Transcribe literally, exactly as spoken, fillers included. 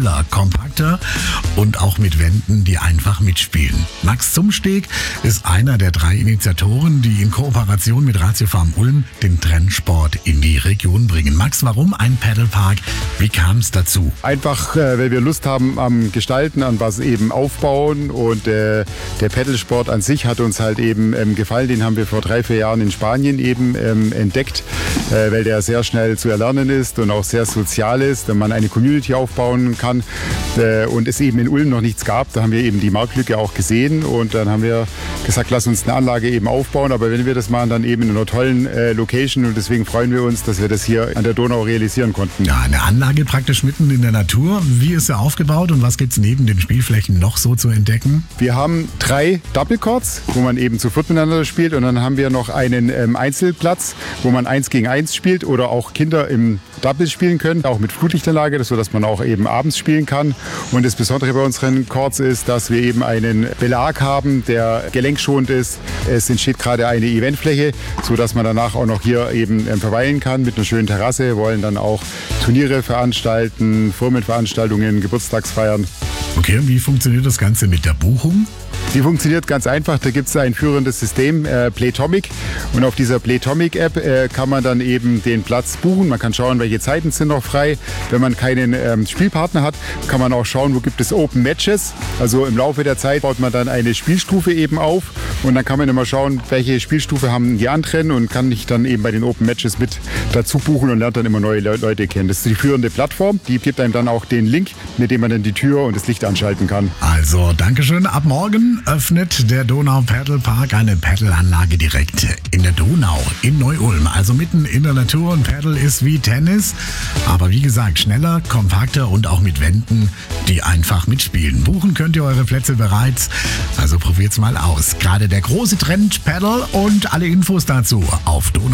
kompakter und auch mit Wänden, die einfach mitspielen. Max Zumsteg ist einer der drei Initiatoren, die in Kooperation mit Ratiofarm Ulm den Trendsport in die Region bringen. Max, warum ein Paddlepark? Wie kam es dazu? Einfach, äh, weil wir Lust haben am Gestalten, an was eben aufbauen, und äh, der Paddlesport an sich hat uns halt eben ähm, gefallen. Den haben wir vor drei, vier Jahren in Spanien eben ähm, entdeckt, äh, weil der sehr schnell zu erlernen ist und auch sehr sozial ist, wenn man eine Community aufbauen kann äh, und es eben in Ulm noch nichts gab. Da haben wir eben die Marktlücke auch gesehen, und dann haben wir gesagt, lass uns eine Anlage eben aufbauen, aber wenn wir das machen, dann eben in einer tollen äh, Location, und deswegen freuen wir uns, dass wir das hier an der Donau realisieren konnten. Ja, eine Anlage praktisch mitten in der Natur. Wie ist sie aufgebaut und was gibt es neben den Spielflächen noch so zu entdecken? Wir haben drei Double Courts, wo man eben zu viert miteinander spielt, und dann haben wir noch einen ähm, Einzelplatz, wo man eins gegen eins spielt oder auch Kinder im Double spielen können, auch mit Flutlichtanlage, sodass man auch eben abends spielen kann. Und das Besondere bei unseren Courts ist, dass wir eben einen Belag haben, der gelenkschonend ist. Es entsteht gerade eine Eventfläche, sodass man danach auch noch hier eben verweilen kann mit einer schönen Terrasse. Wir wollen dann auch Turniere veranstalten, Firmenveranstaltungen, Geburtstagsfeiern. Okay, und wie funktioniert das Ganze mit der Buchung? Die funktioniert ganz einfach. Da gibt es ein führendes System, äh, Playtomic. Und auf dieser Playtomic-App äh, kann man dann eben den Platz buchen. Man kann schauen, welche Zeiten sind noch frei. Wenn man keinen ähm, Spielpartner hat, kann man auch schauen, wo gibt es Open Matches. Also im Laufe der Zeit baut man dann eine Spielstufe eben auf. Und dann kann man immer schauen, welche Spielstufe haben die anderen, und kann sich dann eben bei den Open Matches mit dazu buchen und lernt dann immer neue Le- Leute kennen. Das ist die führende Plattform. Die gibt einem dann auch den Link, mit dem man dann die Tür und das Licht anschalten kann. Also, Dankeschön. Ab morgen öffnet der Donau Paddlepark eine Paddelanlage direkt in der Donau in Neu-Ulm. Also mitten in der Natur, und Paddle ist wie Tennis. Aber wie gesagt, schneller, kompakter und auch mit Wänden, die einfach mitspielen. Buchen könnt ihr eure Plätze bereits. Also probiert's mal aus. Gerade der große Trend Paddle, und alle Infos dazu auf Donau.